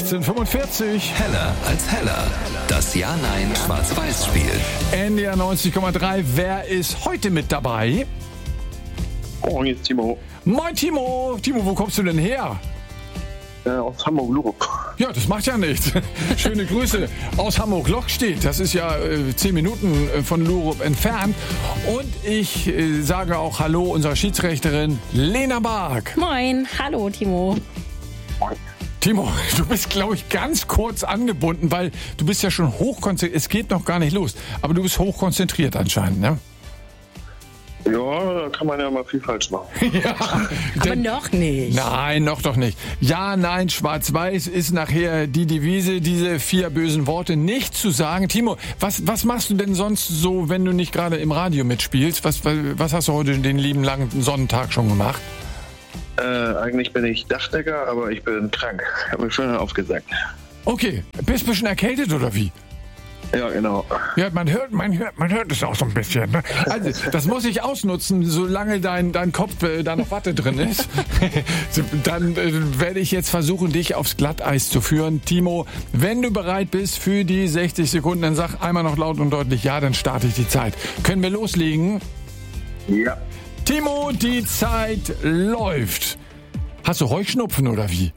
16:45. Heller als Heller. Das Ja-Nein-Schwarz-Weiß-Spiel. NDR 90,3. Wer ist heute mit dabei? Oh, hier ist Timo. Moin Timo. Timo, wo kommst du denn her? Aus Hamburg-Lurup. Ja, das macht ja nichts. Schöne Grüße aus Hamburg-Lockstedt. Das ist ja 10 Minuten von Lurup entfernt. Und ich sage auch Hallo unserer Schiedsrichterin Lena Bark. Moin, hallo Timo. Moin. Timo, du bist, glaube ich, ganz kurz angebunden, weil du bist ja schon hochkonzentriert. Es geht noch gar nicht los, aber du bist hochkonzentriert anscheinend, ne? Ja, da kann man ja mal viel falsch machen. Ja, Aber noch nicht. Nein, noch doch nicht. Ja, nein, schwarz-weiß ist nachher die Devise, diese 4 bösen Worte nicht zu sagen. Timo, was machst du denn sonst so, wenn du nicht gerade im Radio mitspielst? Was hast du heute den lieben langen Sonnentag schon gemacht? Eigentlich bin ich Dachdecker, aber ich bin krank. Ich habe mich schon aufgesagt. Okay, bist du ein bisschen erkältet oder wie? Ja, genau. Ja, man hört es auch so ein bisschen. Ne? Also, das muss ich ausnutzen, solange dein Kopf da noch Watte drin ist. Dann werde ich jetzt versuchen, dich aufs Glatteis zu führen. Timo, wenn du bereit bist für die 60 Sekunden, dann sag einmal noch laut und deutlich ja, dann starte ich die Zeit. Können wir loslegen? Ja. Timo, die Zeit läuft. Hast du Heuschnupfen oder wie?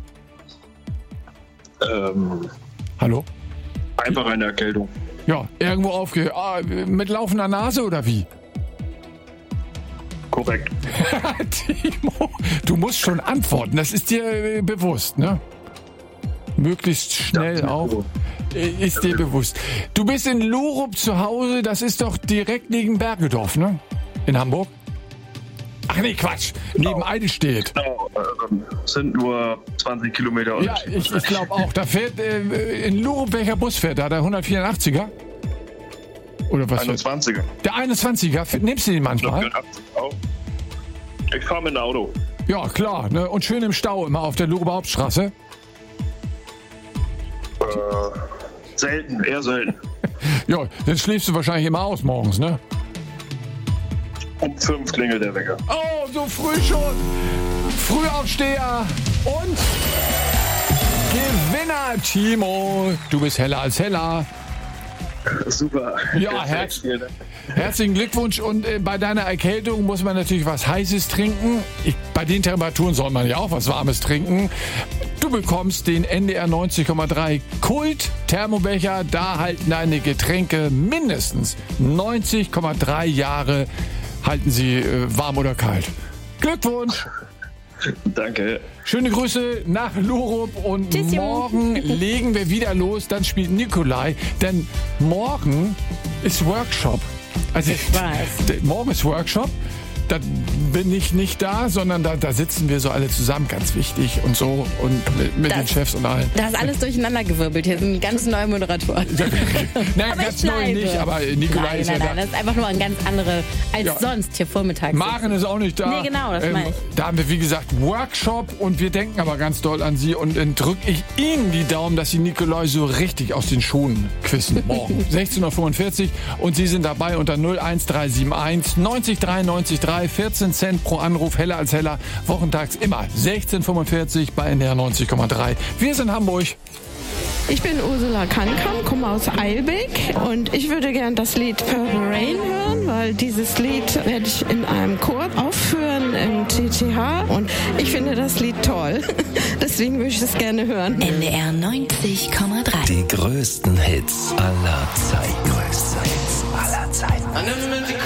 Hallo? Einfach eine Erkältung. Ja, irgendwo mit laufender Nase oder wie? Korrekt. Timo, du musst schon antworten, das ist dir bewusst, ne? Möglichst schnell Ja, auch. Ist dir bewusst. Du bist in Lurup zu Hause, das ist doch direkt neben Bergedorf, ne? In Hamburg? Ach nee, Quatsch. Neben Eidelstedt. Genau, sind nur 20 Kilometer. Ja, ich glaube auch. Da fährt in Lurup, welcher Bus fährt da? Der 184er? Oder was? 21er. Der 21er? Nimmst du den manchmal? Ich fahre mit dem Auto. Ja, klar. Ne? Und schön im Stau immer auf der Luruper Hauptstraße. Selten, eher selten. Ja, dann schläfst du wahrscheinlich immer aus morgens, ne? Um 5 klingelt der Wecker. Oh, so früh schon. Frühaufsteher und Gewinner, Timo. Du bist heller als heller. Super. Ja, herzlichen Glückwunsch. Und bei deiner Erkältung muss man natürlich was Heißes trinken. Bei den Temperaturen soll man ja auch was Warmes trinken. Du bekommst den NDR 90,3 Kult Thermobecher. Da halten deine Getränke mindestens 90,3 Jahre. Halten sie warm oder kalt. Glückwunsch! Danke. Schöne Grüße nach Lurup und Tschüss, morgen legen wir wieder los. Dann spielt Nikolai, denn morgen ist Workshop. Also Ich weiß. morgen ist Workshop. Da bin ich nicht da, sondern da sitzen wir so alle zusammen, ganz wichtig und so und mit den Chefs und allen. Da ist alles durcheinandergewirbelt. Hier sind ganz neue Moderatoren. Nein, Aber ganz ich neu bleibe. nicht, aber Nikolai ist ja Nein, da. das ist einfach nur ein ganz andere als Ja. sonst hier vormittags. Maren ist auch nicht da. Nee, genau, das meine ich. Da haben wir, wie gesagt, Workshop und wir denken aber ganz doll an Sie und dann drücke ich Ihnen die Daumen, dass Sie Nikolai so richtig aus den Schuhen quissen morgen. 16:45 Uhr und Sie sind dabei unter 01371 90 93 3 14 Cent pro Anruf, heller als heller, wochentags immer 16:45 bei NDR 90,3. Wir sind Hamburg. Ich bin Ursula Kankam, komme aus Eilbeck und ich würde gern das Lied Purple Rain hören, weil dieses Lied werde ich in einem Chor aufführen im TTH und ich finde das Lied toll. Deswegen würde ich es gerne hören. NDR 90,3. Die größten Hits aller Zeiten.